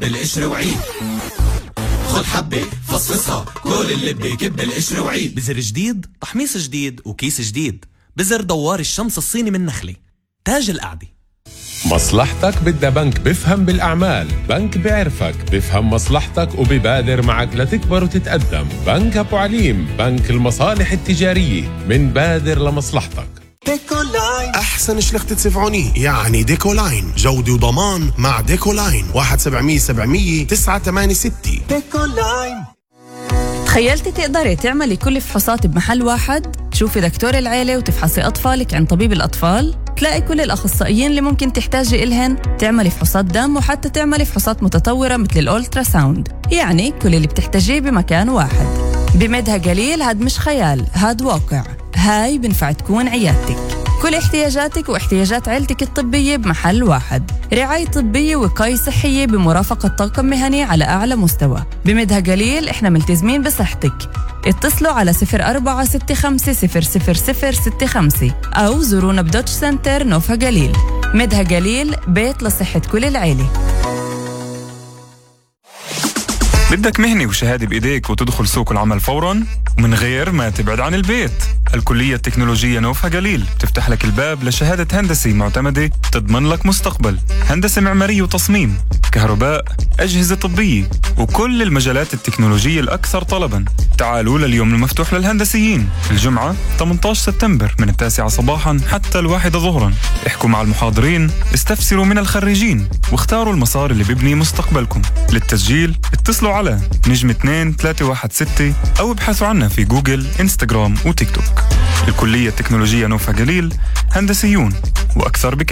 القشر وعيد. خد حبة فصصها كل اللي كب القشر وعيد. بزر جديد، تحميص جديد، وكيس جديد. بزر دوار الشمس الصيني من نخلة، تاج القعدة. مصلحتك بدها بنك بفهم بالأعمال، بنك بعرفك بفهم مصلحتك وببادر معك لتكبر وتتقدم. بنك أبو عليم، بنك المصالح التجارية، من بادر لمصلحتك. ديكولاين أحسن شلختة سفعوني، يعني ديكولاين جودة وضمان مع ديكولاين. 1-700-700-986. ديكولاين. تخيلتي تقدري تعملي كل فحوصات بمحل واحد؟ تشوفي دكتور العيلة وتفحصي أطفالك عند طبيب الأطفال؟ تلاقي كل الأخصائيين اللي ممكن تحتاجي إلهن، تعملي فحوصات دم وحتى تعملي فحوصات متطورة مثل الأولترا ساوند. يعني كل اللي بتحتاجيه بمكان واحد. بمدها قليل، هاد مش خيال، هاد واقع. هاي بنفع تكون عيادتك. كل احتياجاتك واحتياجات عيلتك الطبية بمحل واحد. رعاية طبية وقاية صحية بمرافقة طاقم مهني على أعلى مستوى. بمدها قليل إحنا ملتزمين بصحتك. اتصلوا على 0465000065 أو زورونا بدوتش سنتر نوفا قليل. مدها قليل، بيت لصحة كل العيلة. بدك مهنة وشهادة بإيديك وتدخل سوق العمل فوراً ومن غير ما تبعد عن البيت. الكلية التكنولوجية نوفا قليل تفتح لك الباب لشهادة هندسي معتمدة تضمن لك مستقبل. هندسة معمارية وتصميم، كهرباء، أجهزة طبية، وكل المجالات التكنولوجية الأكثر طلباً. تعالوا لليوم المفتوح للهندسيين الجمعة 18 سبتمبر من 9 صباحاً حتى 1 ظهراً. احكوا مع المحاضرين، استفسروا من الخريجين، واختاروا المسار اللي بيبني مستقبلكم. للتسجيل اتصلوا على نجم 2316 أو ابحثوا عنا في جوجل، إنستغرام وتيك توك. الكلية التكنولوجية نوفا قليل، هندسيون وأكثر بكثير.